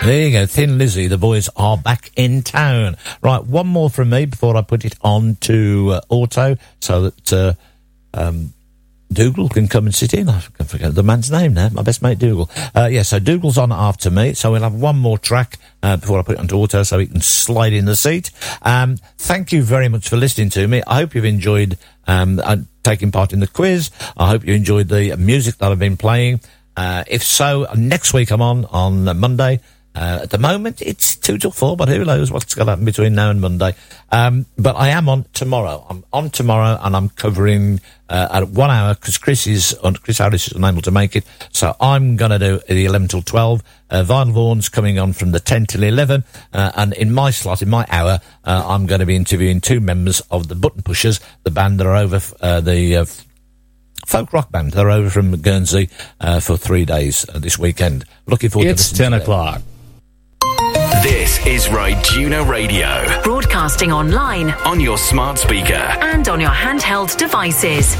There you go, Thin Lizzy. The boys are back in town. Right, one more from me before I put it on to Auto so that Dougal can come and sit in. I can forget the man's name now, my best mate Dougal. So Dougal's on after me, so we'll have one more track before I put it onto Auto so he can slide in the seat. Thank you very much for listening to me. I hope you've enjoyed taking part in the quiz. I hope you enjoyed the music that I've been playing. If so, next week I'm on Monday. At the moment, it's 2 till 4, but who knows what's going to happen between now and Monday. But I am on tomorrow. I'm on tomorrow, and I'm covering at 1 hour because Chris Harris is unable to make it. So I'm going to do the 11 till 12. Vinyl Vaughan's coming on from the 10 till 11. And in my slot, in my hour, I'm going to be interviewing 2 members of the Button Pushers, the band that are over the folk rock band. They're over from Guernsey for 3 days this weekend. Looking forward to this. It's 10 o'clock. This is Ryduna Radio. Broadcasting online, on your smart speaker, and on your handheld devices.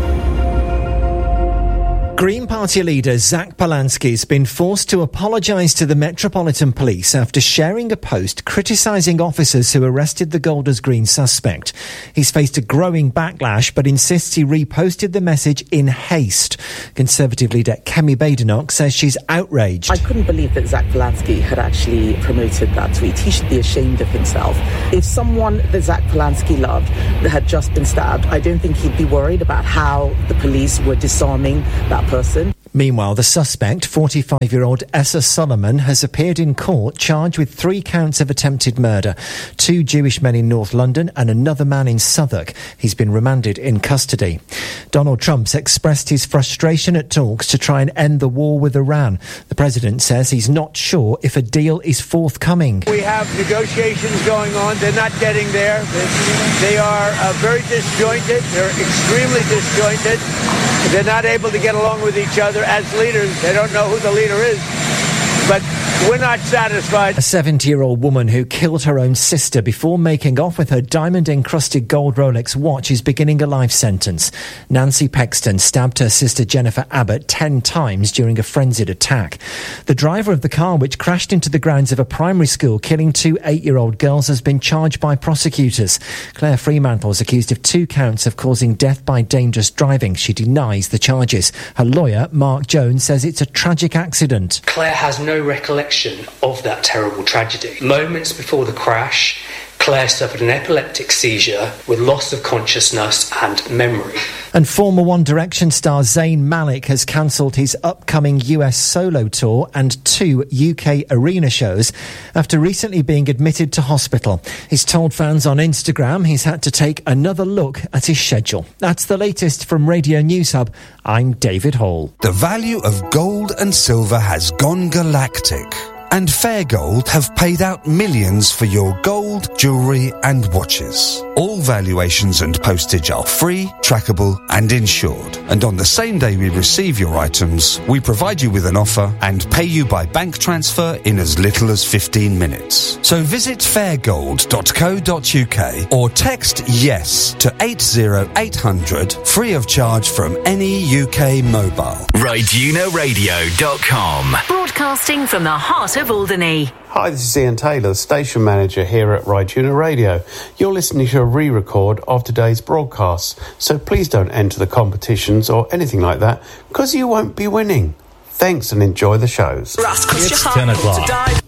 Green Party leader Zach Polanski has been forced to apologise to the Metropolitan Police after sharing a post criticising officers who arrested the Golders Green suspect. He's faced a growing backlash but insists he reposted the message in haste. Conservative leader Kemi Badenoch says she's outraged. I couldn't believe that Zach Polanski had actually promoted that tweet. He should be ashamed of himself. If someone that Zach Polanski loved had just been stabbed, I don't think he'd be worried about how the police were disarming that person. Meanwhile, the suspect, 45-year-old Essa Solomon, has appeared in court charged with 3 counts of attempted murder. 2 Jewish men in North London and another man in Southwark. He's been remanded in custody. Donald Trump's expressed his frustration at talks to try and end the war with Iran. The president says he's not sure if a deal is forthcoming. We have negotiations going on. They're not getting there. They are very disjointed. They're extremely disjointed. They're not able to get along with each other as leaders. They don't know who the leader is. But we're not satisfied. A 70-year-old woman who killed her own sister before making off with her diamond-encrusted gold Rolex watch is beginning a life sentence. Nancy Pexton stabbed her sister Jennifer Abbott 10 times during a frenzied attack. The driver of the car which crashed into the grounds of a primary school, killing 2 8-year-old girls, has been charged by prosecutors. Claire Fremantle is accused of 2 counts of causing death by dangerous driving. She denies the charges. Her lawyer, Mark Jones, says it's a tragic accident. Claire has no recollection of that terrible tragedy. Moments before the crash, Claire suffered an epileptic seizure with loss of consciousness and memory. And former One Direction star Zayn Malik has cancelled his upcoming US solo tour and 2 UK arena shows after recently being admitted to hospital. He's told fans on Instagram he's had to take another look at his schedule. That's the latest from Radio News Hub. I'm David Hall. The value of gold and silver has gone galactic. And Fair Gold have paid out millions for your gold, jewellery and watches. All valuations and postage are free, trackable and insured. And on the same day we receive your items, we provide you with an offer and pay you by bank transfer in as little as 15 minutes. So visit fairgold.co.uk or text YES to 80800 free of charge from any UK mobile. RydunaRadio.com. Broadcasting from the heart of Alderney. Hi, this is Ian Taylor, station manager here at Ryduna Radio. You're listening to a re-record of today's broadcasts, so please don't enter the competitions or anything like that, because you won't be winning. Thanks and enjoy the shows. It's 10 o'clock.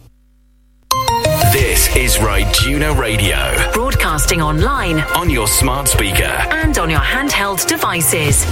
This is Ryduna Radio. Broadcasting online, on your smart speaker, and on your handheld devices.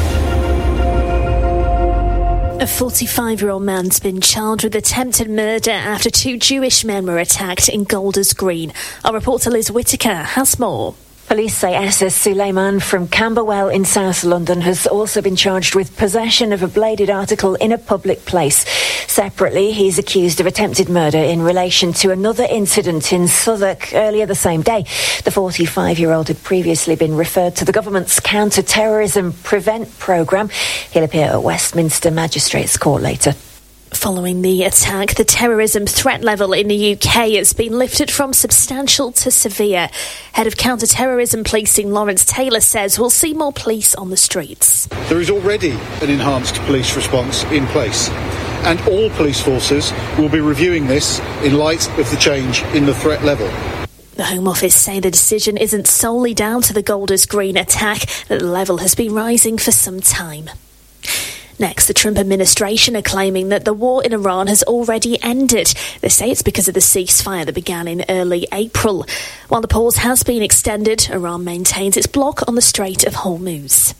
A 45-year-old man's been charged with attempted murder after 2 Jewish men were attacked in Golders Green. Our reporter Liz Whittaker has more. Police say Essa Suleiman from Camberwell in South London has also been charged with possession of a bladed article in a public place. Separately, he's accused of attempted murder in relation to another incident in Southwark earlier the same day. The 45-year-old had previously been referred to the government's counter-terrorism prevent programme. He'll appear at Westminster Magistrates Court later. Following the attack, the terrorism threat level in the UK has been lifted from substantial to severe. Head of counter-terrorism policing Lawrence Taylor says we'll see more police on the streets. There is already an enhanced police response in place. and all police forces will be reviewing this in light of the change in the threat level. The Home Office say the decision isn't solely down to the Golders Green attack, that the level has been rising for some time. Next, the Trump administration are claiming that the war in Iran has already ended. They say it's because of the ceasefire that began in early April. While the pause has been extended, Iran maintains its block on the Strait of Hormuz.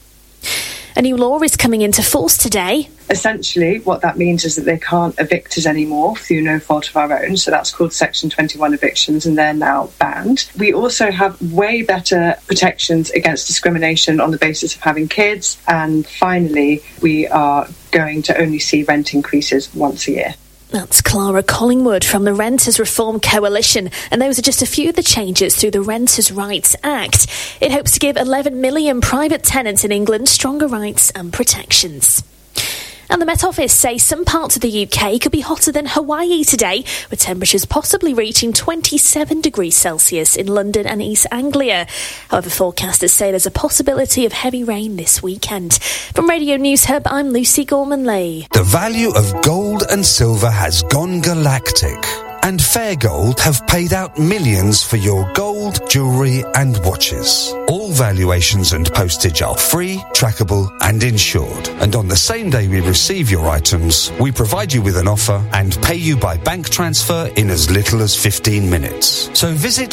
A new law is coming into force today. Essentially, what that means is that they can't evict us anymore through no fault of our own. So that's called Section 21 evictions, and they're now banned. We also have way better protections against discrimination on the basis of having kids. And finally, we are going to only see rent increases once a year. That's Clara Collingwood from the Renters Reform Coalition, and those are just a few of the changes through the Renters' Rights Act. It hopes to give 11 million private tenants in England stronger rights and protections. And the Met Office say some parts of the UK could be hotter than Hawaii today, with temperatures possibly reaching 27 degrees Celsius in London and East Anglia. However, forecasters say there's a possibility of heavy rain this weekend. From Radio News Hub, I'm Lucy Gorman-Lee. The value of gold and silver has gone galactic, and Fair Gold have paid out millions for your gold, jewellery and watches. All valuations and postage are free, trackable and insured. And on the same day we receive your items, we provide you with an offer and pay you by bank transfer in as little as 15 minutes. So visit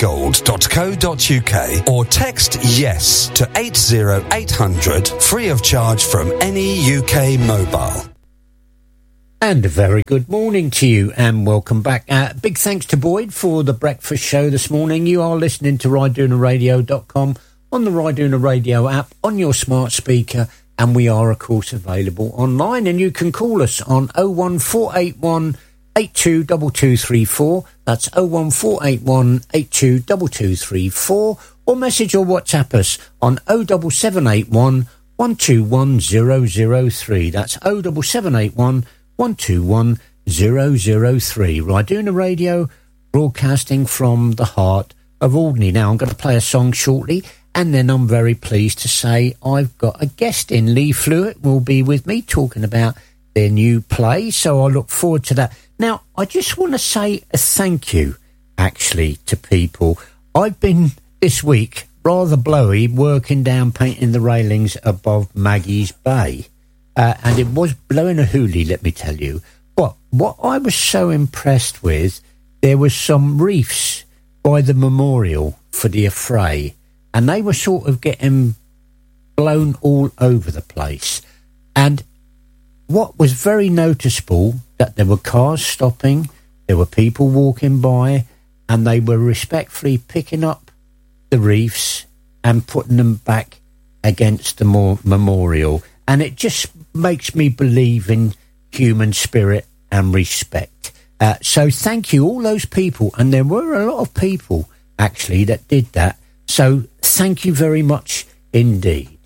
fairgold.co.uk or text YES to 80800 free of charge from any UK mobile. And a very good morning to you and welcome back. Big thanks to Boyd for the breakfast show this morning. You are listening to RydoonaRadio.com on the Rydoona Radio app, on your smart speaker, and we are, of course, available online. And you can call us on 01481 822234. That's 01481 822234. Or message or WhatsApp us on 07781 121003. That's 07781 121003. Rydoona Radio, broadcasting from the heart of Alderney. Now, I'm going to play a song shortly, and then I'm very pleased to say I've got a guest in. Lee Fluitt will be with me talking about their new play, so I look forward to that. Now, I just want to say a thank you, actually, to people. I've been, this week, rather blowy, working down painting the railings above Maggie's Bay. And it was blowing a hoolie, let me tell you. But what I was so impressed with, there was some reefs by the memorial for the affray, and they were sort of getting blown all over the place. And what was very noticeable, that there were cars stopping, there were people walking by, and they were respectfully picking up the reefs and putting them back against the memorial. And it just makes me believe in human spirit and respect. So thank you, all those people. And there were a lot of people, actually, that did that. So thank you very much indeed.